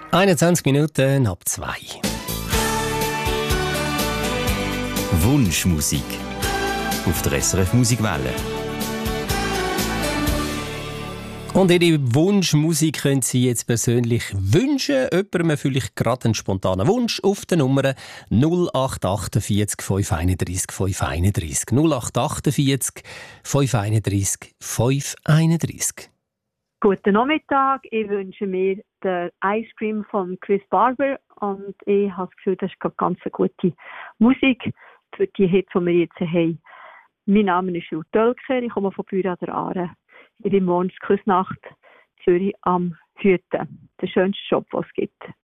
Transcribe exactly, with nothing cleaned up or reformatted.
einundzwanzig Minuten ab zwei. Wunschmusik auf der S R F Musikwelle. Und Ihre Wunschmusik können Sie jetzt persönlich wünschen. Jemandem vielleicht gerade einen spontanen Wunsch auf der Nummer null acht achtundvierzig fünf einunddreißig fünf einunddreißig. null acht achtundvierzig fünf einunddreißig fünf einunddreißig. Guten Nachmittag. Ich wünsche mir den Ice Cream von Chris Barber und ich habe das Gefühl, das ist gerade ganz eine gute Musik für die Hits, die wir jetzt haben. Mein Name ist Jutta Oelker, ich komme von Büra der Aare. Ich bin morgens Küsnacht Zürich am Hüten. Der schönste Job, den es gibt.